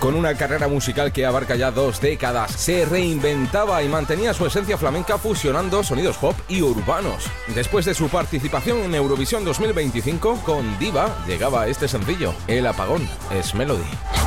Con una carrera musical que abarca ya 2 décadas, se reinventaba y mantenía su esencia flamenca fusionando sonidos pop y urbanos. Después de su participación en Eurovisión 2025, con Diva llegaba este sencillo, El apagón es Melody.